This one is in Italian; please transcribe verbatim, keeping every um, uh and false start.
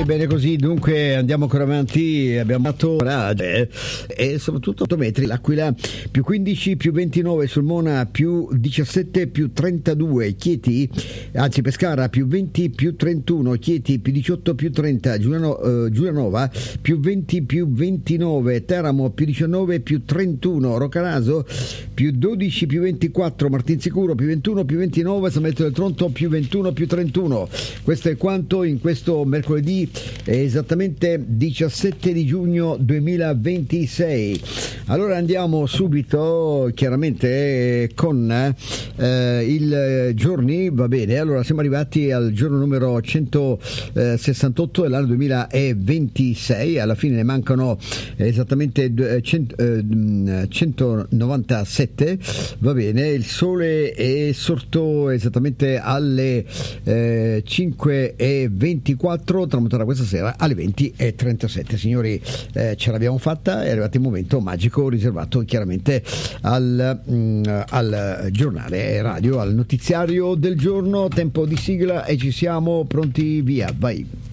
bene, bene così. Dunque andiamo ancora avanti. Abbiamo fatto eh, e soprattutto otto metri. L'Aquila più quindici, più ventinove, Sulmona più diciassette, più trentadue, Chieti, anzi Pescara più venti, più trentuno, Chieti più diciotto, più trenta, Giuliano, eh, Giulianova più venti, più ventinove, Teramo più diciannove, più trentuno, Roccaraso più dodici, più ventiquattro, Martinsicuro più ventuno, più ventinove, San Benedetto del Tronto più ventuno, più trentuno. Questo è quanto in questo mercoledì, esattamente diciassette di giugno duemilaventisei. Allora andiamo subito chiaramente con eh, il giorni, va bene. Allora siamo arrivati al giorno numero centosessantotto dell'anno duemilaventisei, alla fine ne mancano esattamente centonovantasette, va bene. Il sole è sorto esattamente alle eh, cinque e ventiquattro, tramonterà questa sera alle venti e trentasette. Signori, eh, ce l'abbiamo fatta, è arrivato il momento magico riservato chiaramente al, mh, al giornale radio, al notiziario del giorno. Tempo di sigla e ci siamo pronti, via, vai.